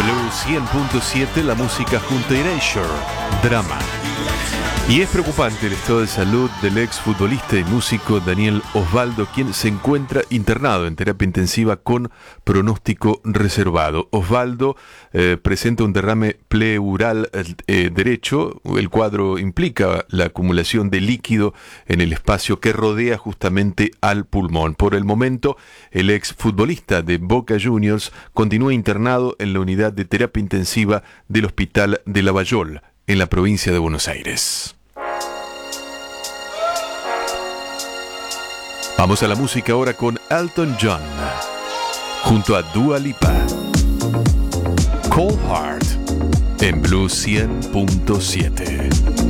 Blue 100.7, la música junto a Erasure, Drama. Y es preocupante el estado de salud del exfutbolista y músico Daniel Osvaldo, quien se encuentra internado en terapia intensiva con pronóstico reservado. Osvaldo presenta un derrame pleural derecho. El cuadro implica la acumulación de líquido en el espacio que rodea justamente al pulmón. Por el momento, el exfutbolista de Boca Juniors continúa internado en la unidad de terapia intensiva del Hospital de Lavallol, en la provincia de Buenos Aires. Vamos a la música ahora con Elton John, junto a Dua Lipa. Cold Heart, en Blue 100.7.